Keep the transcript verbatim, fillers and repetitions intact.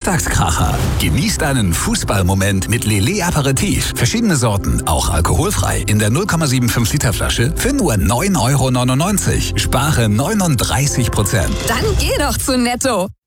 Samstagskracher. Genießt einen Fußballmoment mit Lillet Aperitif. Verschiedene Sorten, auch alkoholfrei. In der null Komma fünfundsiebzig Liter Flasche für nur neun Euro neunundneunzig. Spare neununddreißig Prozent. Dann geh doch zu Netto.